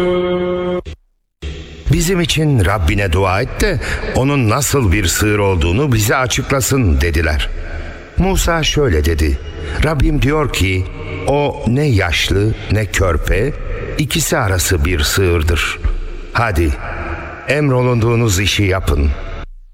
Bizim için Rabbine dua et de onun nasıl bir sığır olduğunu bize açıklasın dediler. Musa şöyle dedi: Rabbim diyor ki o ne yaşlı ne körpe, ikisi arası bir sığırdır. Hadi emrolunduğunuz işi yapın.